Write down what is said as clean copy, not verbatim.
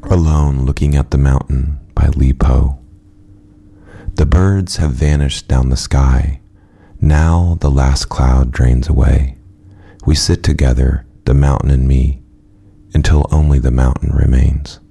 Alone Looking at the Mountain by Li Po. The birds have vanished down the sky. Now the last cloud drains away. We sit together, the mountain and me, until only the mountain remains.